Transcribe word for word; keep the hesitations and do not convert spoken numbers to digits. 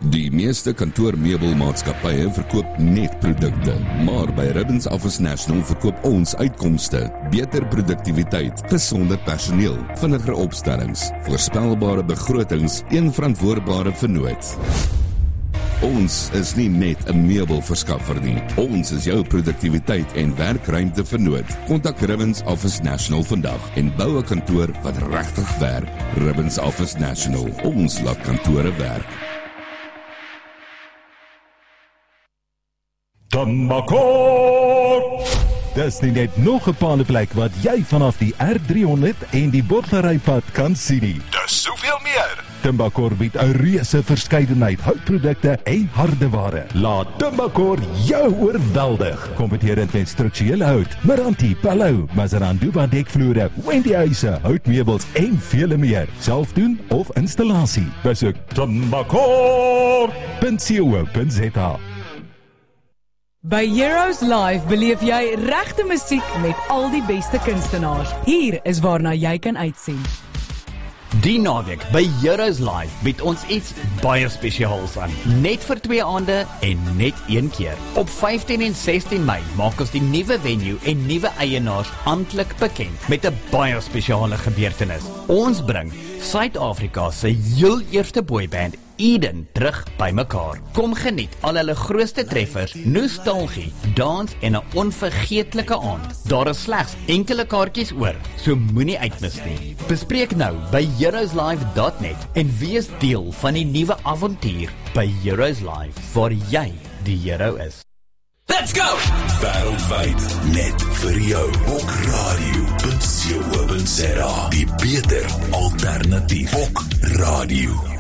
Die meeste kantoormeubelmaatskappye verkoop net produkte, maar by Ribbons Office National verkoop ons uitkomste, beter produktiwiteit, gesonder personeel, vinniger opstellings, voorspelbare begrotings, een verantwoordbare vennoot. Ons is nie net 'n meubelverskaffer nie. Ons is jou produktiwiteit en werkruimte vernoot. Kontak Ribbons Office National vandag en bou 'n kantoor wat regtig werk. Ribbons Office National. Ons laat kantore werk. Tembakor! Dis nie net nog 'n paandeplek wat jy vanaf die R driehonderd en die Bottlerypad kan sien nie. Dis soveel meer. Tembakor bied 'n reuse verskeidenheid houtprodukte en hardeware. Laat Tembakor jou oorweldig. Kompeterend met strukturele hout, Meranti, Palou, Mazaranduba dekvloere, Wendy huise, houtmeubels en vele meer. Self doen of installasie. Besoek tembakor punt co punt za. By Heroes Live beleef jy regte musiek met al die beste kunstenaars. Hier is waarna jy kan uitsien. Die naweek by Heroes Live bied ons iets baie spesiaals aan. Net vir twee aande en net een keer. Op vyftien en sestien Mei maak ons die nuwe venue en nuwe eienaars amptelik bekend met 'n baie spesiale gebeurtenis. Ons bring Suid-Afrika se heel eerste boyband Eden terug by mekaar. Kom geniet al hulle grootste treffers, nostalgie, dans en 'n onvergeetlike aand. Daar is slegs enkele kaartjies oor, so moenie uitmis nie. Bespreek nou by heroes live dot net en wees deel van die nuwe avontuur by Heroes Live, waar jy die hero is. Let's go! Wêreldwyd net vir jou op radio punt co punt za. Die beter alternatief. Bok Radio.